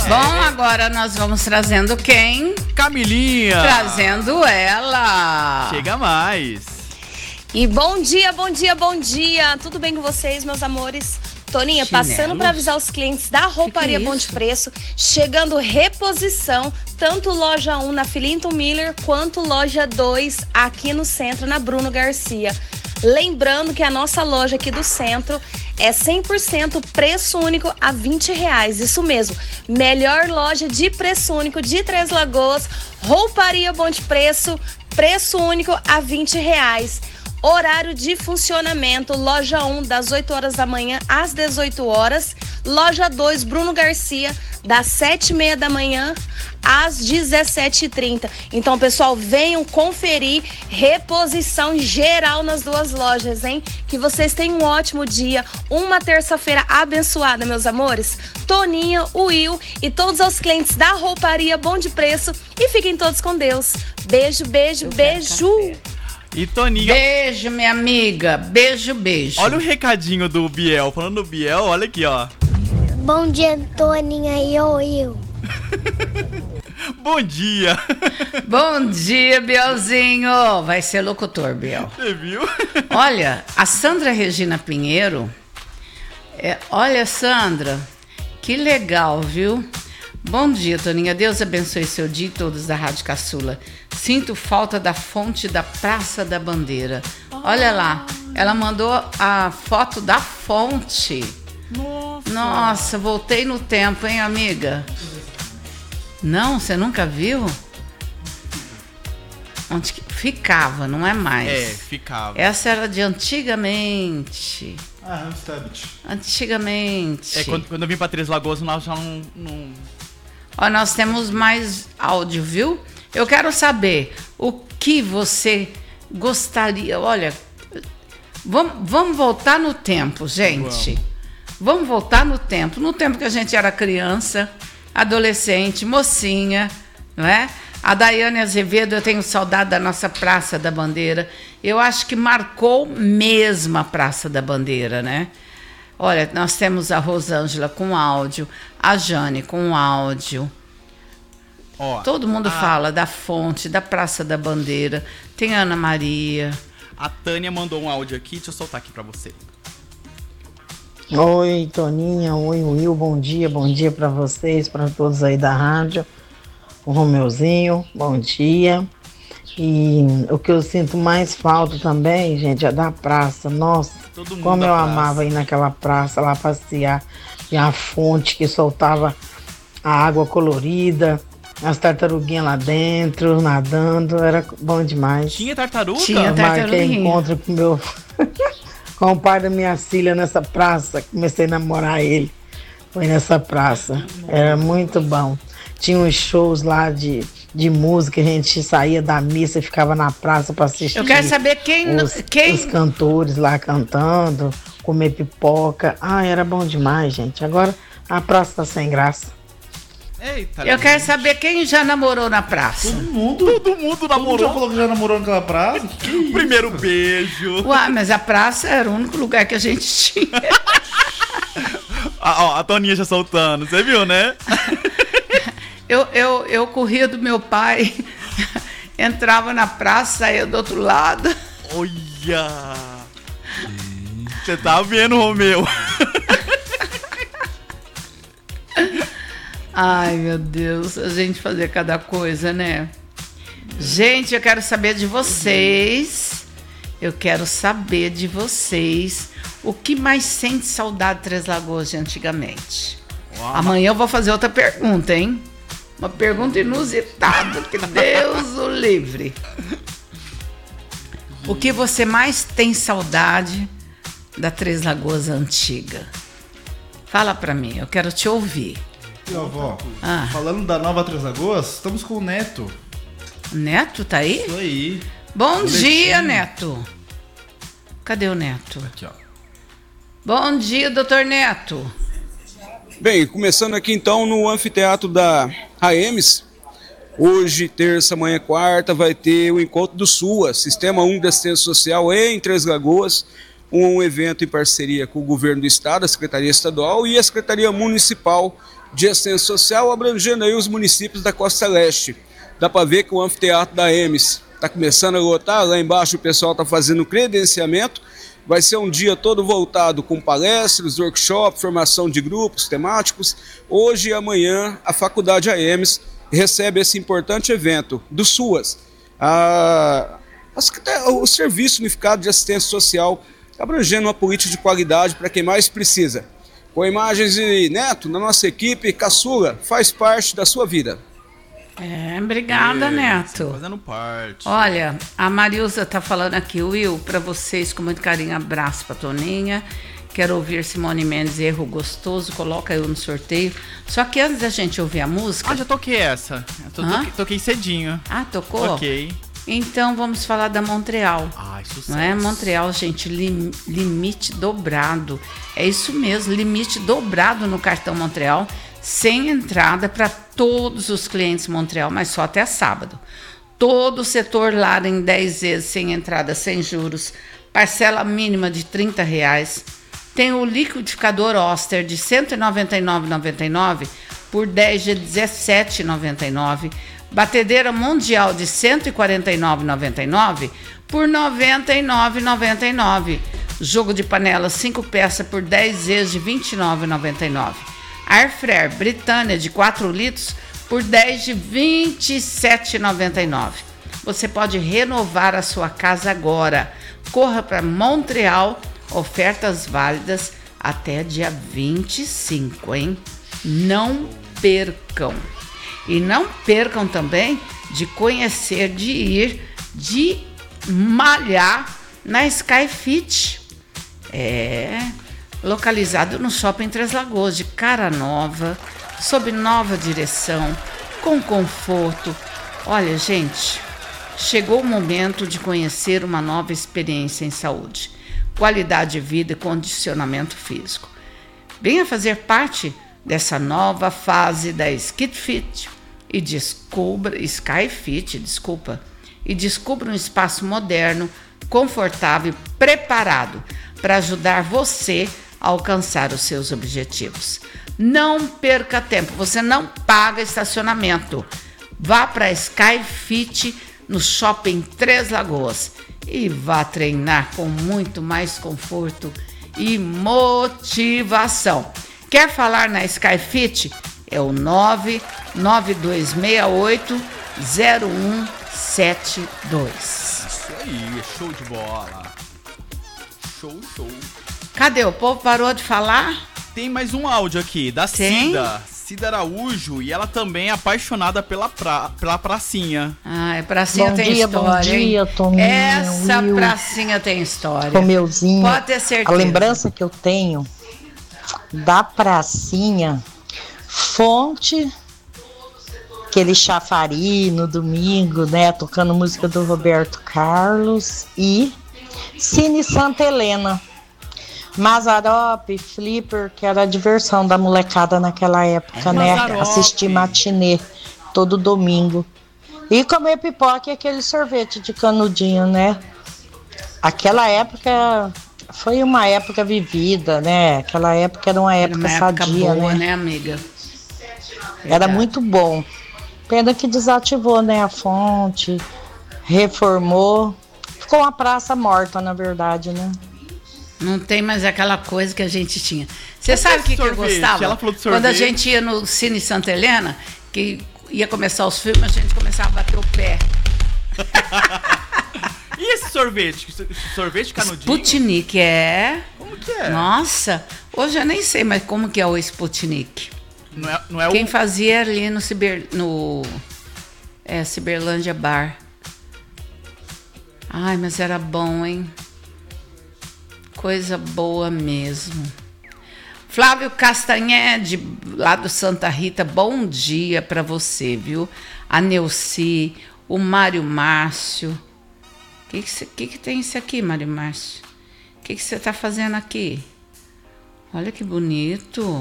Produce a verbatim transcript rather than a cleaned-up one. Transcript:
Bom, agora nós vamos trazendo quem? Camilinha. Trazendo ela. Chega mais. E bom dia, bom dia, bom dia. Tudo bem com vocês, meus amores? Toninha, Chinelos. passando para avisar os clientes da Rouparia Que que é Bom de isso? Preço, chegando reposição, tanto loja um na Filinto Miller, quanto loja dois aqui no centro, na Bruno Garcia. Lembrando que a nossa loja aqui do centro é cem por cento preço único a vinte reais. Isso mesmo, melhor loja de preço único de Três Lagoas, Rouparia Bom de Preço, preço único a vinte reais. Horário de funcionamento, loja um das oito horas da manhã às dezoito horas, loja dois Bruno Garcia das sete e meia da manhã às dezessete e trinta. Então, pessoal, venham conferir reposição geral nas duas lojas, hein? Que vocês tenham um ótimo dia, uma terça-feira abençoada, meus amores. Toninha, Will e todos os clientes da Rouparia Bom de Preço, e fiquem todos com Deus. Beijo, beijo, beijo. E Toninha. Beijo, minha amiga. Beijo, beijo. Olha o recadinho do Biel. Falando do Biel, olha aqui, ó. Bom dia, Toninha e eu. Bom dia. Bom dia, Bielzinho. Vai ser locutor, Biel. Você viu? Olha, a Sandra Regina Pinheiro. É, olha, Sandra, que legal, viu? Bom dia, Toninha. Deus abençoe seu dia e todos da Rádio Caçula. Sinto falta da fonte da Praça da Bandeira. Olha lá, ela mandou a foto da fonte. Nossa. Nossa, voltei no tempo, hein, amiga? Não, você nunca viu? Onde que ficava, não é mais. É, ficava. Essa era de antigamente. Ah, Amsterdã. Antigamente. É, quando, quando eu vim pra Três Lagoas, nós já não... não... Ó, nós temos mais áudio, viu? Eu quero saber o que você gostaria. Olha, vamos, vamos voltar no tempo, gente. Vamos. vamos voltar no tempo. No tempo que a gente era criança, adolescente, mocinha, não é? A Daiane Azevedo, eu tenho saudade da nossa Praça da Bandeira. Eu acho que marcou mesmo a Praça da Bandeira, né? Olha, nós temos a Rosângela com áudio, a Jane com áudio. Ó, Todo mundo a, fala da fonte, da Praça da Bandeira. Tem a Ana Maria. A Tânia mandou um áudio aqui, deixa eu soltar aqui pra você. Oi, Toninha, oi, Will, bom dia, bom dia pra vocês, pra todos aí da rádio. O Romeuzinho, bom dia. E o que eu sinto mais falta também, gente, é da praça. Nossa, Todo mundo como da eu praça. amava ir naquela praça lá passear. E a fonte que soltava a água colorida, as tartaruguinhas lá dentro, nadando, era bom demais. Tinha tartaruga? Tinha Eu marquei tartaruguinha. encontro com meu com o pai da minha filha nessa praça. Comecei a namorar ele. Foi nessa praça. Era muito bom. Tinha uns shows lá de, de música, a gente saía da missa e ficava na praça para assistir. Eu quero saber quem... os, quem... os cantores lá cantando, comer pipoca. Ah, era bom demais, gente. Agora a praça tá sem graça. Eita, Eu quero saber quem já namorou na praça. Todo mundo. Todo mundo Todo mundo já namorou. falou que já namorou naquela praça? Que isso? Primeiro beijo. Uai, mas a praça era o único lugar que a gente tinha. Ah, ó, a Toninha já soltando, você viu, né? Eu, eu, eu corria do meu pai, entrava na praça, saía do outro lado. Olha! Você tá vendo, Romeu? Ai, meu Deus, a gente fazia cada coisa, né? Gente, eu quero saber de vocês. Eu quero saber de vocês o que mais sente saudade de Três Lagoas de antigamente. Uau. Amanhã eu vou fazer outra pergunta, hein? Uma pergunta inusitada, que Deus o livre. O que você mais tem saudade da Três Lagoas antiga? Fala pra mim, eu quero te ouvir. E, ó, vó, Ah. falando da nova Três Lagoas, estamos com o Neto. O Neto tá aí? Isso aí. Bom O dia, Netinho. Neto. Cadê o Neto? Aqui, ó. Bom dia, doutor Neto. Bem, começando aqui então no anfiteatro da Raemes, hoje, terça, amanhã, quarta, vai ter o encontro do SUA, Sistema Único de Assistência Social em Três Lagoas, um evento em parceria com o Governo do Estado, a Secretaria Estadual e a Secretaria Municipal de assistência social, abrangendo aí os municípios da Costa Leste. Dá para ver que o anfiteatro da Emes está começando a lotar, lá embaixo o pessoal está fazendo credenciamento. Vai ser um dia todo voltado com palestras, workshops, formação de grupos temáticos. Hoje e amanhã a Faculdade A E M S recebe esse importante evento do SUAS, a, a, o Serviço Unificado de Assistência Social, abrangendo uma política de qualidade para quem mais precisa. Com imagens de Neto, na nossa equipe, Caçula faz parte da sua vida. É, obrigada, Isso, Neto. Fazendo parte. Olha, a Marilza tá falando aqui, Will, para vocês com muito carinho, abraço pra Toninha. Quero ouvir Simone Mendes, Erro Gostoso, coloca eu no sorteio. Só que antes da gente ouvir a música... Ah, já toquei essa. Eu tô- Hã? toquei, toquei cedinho. Ah, tocou? Ok. Então vamos falar da Montreal. Ai, sucesso. Não é? Montreal, gente, lim- limite dobrado. É isso mesmo, limite dobrado no cartão Montreal, sem entrada para todos os clientes Montreal, mas só até sábado. Todo o setor Lar em dez vezes, sem entrada, sem juros, parcela mínima de trinta reais. Tem o liquidificador Oster de cento e noventa e nove reais e noventa e nove centavos por dez de dezessete reais e noventa e nove centavos. Batedeira Mundial de cento e quarenta e nove reais e noventa e nove centavos por noventa e nove reais e noventa e nove centavos. Jogo de panela cinco peças por dez vezes de vinte e nove reais e noventa e nove centavos. Airfryer Britânia de quatro litros por dez de vinte e sete reais e noventa e nove centavos. Você pode renovar a sua casa agora. Corra para Montreal, ofertas válidas até dia vinte e cinco, hein? Não percam. E não percam também de conhecer, de ir, de malhar na Skyfit. É, localizado no Shopping Três Lagoas, de cara nova, sob nova direção, com conforto. Olha, gente, chegou o momento de conhecer uma nova experiência em saúde, qualidade de vida e condicionamento físico. Venha fazer parte dessa nova fase da Skitfit e descubra Skyfit, desculpa, e descubra um espaço moderno, confortável e preparado para ajudar você a alcançar os seus objetivos. Não perca tempo, você não paga estacionamento. Vá para Skyfit no Shopping Três Lagoas e vá treinar com muito mais conforto e motivação. Quer falar na Skyfit? É o nove nove dois seis oito zero um sete dois. Isso aí, show de bola. Show, show. Cadê? O povo parou de falar? Tem mais um áudio aqui, da Tem? Cida. Cida Araújo, e ela também é apaixonada pela, pra, pela pracinha. Ah, pracinha Bom tem dia, história, bom dia, hein? Toninho, Essa Will. pracinha tem história. Romeuzinho, Pode ter certeza. a lembrança que eu tenho da pracinha, fonte, aquele chafari no domingo, né, tocando música do Roberto Carlos, e Cine Santa Helena, Mazzaropi, Flipper, que era a diversão da molecada naquela época, né, Mazzaropi. assistir matinê todo domingo. E comer pipoca e aquele sorvete de canudinho, né? Aquela época foi uma época vivida, né? Aquela época era uma Era época uma época sadia, boa, né? né, amiga? Era Verdade. muito bom. Pena que desativou, né, a fonte, reformou. Ficou uma praça morta, na verdade, né? Não tem mais aquela coisa que a gente tinha. Você sabe o que, que eu sorvete? gostava? Ela falou de Quando a sorvete. gente ia no Cine Santa Helena, que ia começar os filmes, a gente começava a bater o pé. E esse sorvete? Sorvete canudinho? Sputnik, é. Como que é? Nossa, hoje eu nem sei mais como que é o Sputnik. Não é, não é Quem o... fazia era ali no Ciber, no é, Ciberlândia Bar. Ai, mas era bom, hein? Coisa boa mesmo. Flávio Castanhede, lá do Santa Rita, bom dia para você, viu? A Neuci, o Mário Márcio. O que, que, cê- que, que tem isso aqui, Mário Márcio? O que você tá fazendo aqui? Olha que bonito.